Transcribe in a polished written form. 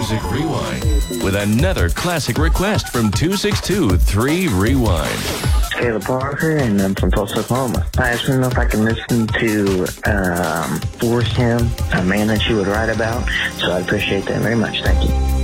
Music Rewind with another classic request from 262-3-Rewind. Caleb Parker, and I'm from Tulsa, Oklahoma. I just want to know if I can listen to For Him, A Man That You Would Write About. So I'd appreciate that very much. Thank you.